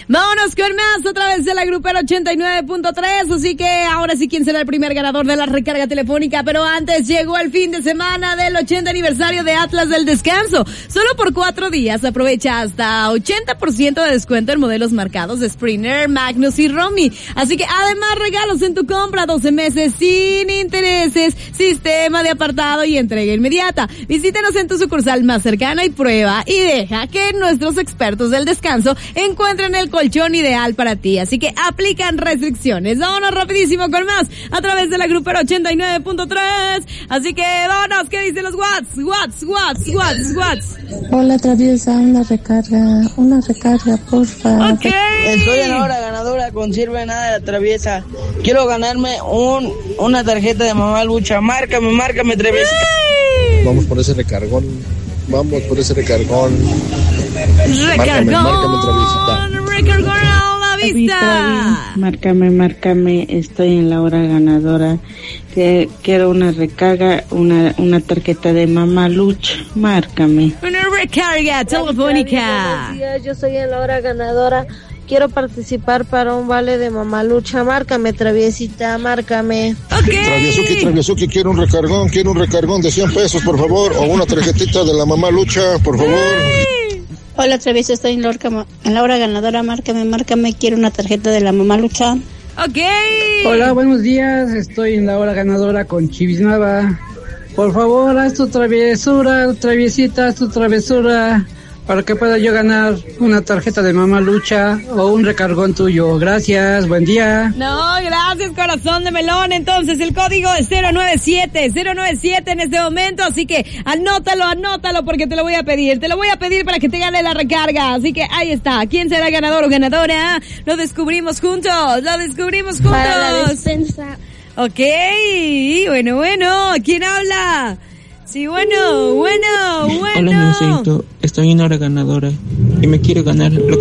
Vámonos con más a través de la Grupera 89.3, así que ahora sí, ¿quién será el primer ganador de la recarga telefónica? Pero antes llegó el fin de semana del 80 aniversario de Atlas del Descanso. Solo por 4 días aprovecha hasta 80% de descuento en modelos marcados de Sprinter, Magnus y Romy. Así que además regalos en tu compra, 12 meses sin intereses, sistema de apartado y entrega inmediata. Visítanos en tu sucursal más cercana y prueba y deja que nuestros expertos del descanso encuentren el colchón ideal para ti. Así que aplican restricciones. Vámonos rapidísimo con más a través de la Grupera 89.3. Así que vámonos, ¿qué dicen los Watts? Hola, Traviesa, una recarga, porfa. Ok. Estoy en la hora ganadora con Sirve Nada de la Traviesa. Quiero ganarme una tarjeta de Mamá Lucha. Márcame, Traviesa. Vamos por ese recargón. Márcame, Recargón a la vista. Márcame, estoy en la hora ganadora. Quiero una recarga, una tarjeta de Mamá Lucha. Márcame. Una recarga telefónica. Buenos días, yo soy en la hora ganadora. Quiero participar para un vale de Mamá Lucha. Márcame, Traviesita, márcame. Ok. Traviesuki, quiero un recargón de 100 pesos, por favor, o una tarjetita de la Mamá Lucha, por favor. Hola, Traviesa, estoy en la hora ganadora. Márcame, quiero una tarjeta de la Mamá Lucha. Ok. Hola, buenos días, estoy en la hora ganadora con Chivisnava. Por favor, haz tu travesura, Traviesita, haz tu travesura, para que pueda yo ganar una tarjeta de Mamá Lucha o un recargón tuyo. Gracias, buen día. No, gracias, corazón de melón. Entonces, el código es 097 en este momento, así que anótalo porque te lo voy a pedir. Te lo voy a pedir para que te gane la recarga. Así que ahí está. ¿Quién será el ganador o ganadora? Lo descubrimos juntos. Para la despensa. Ok, bueno. ¿Quién habla? Sí, bueno. Hola, Neocito. Estoy en hora ganadora y me quiero ganar lo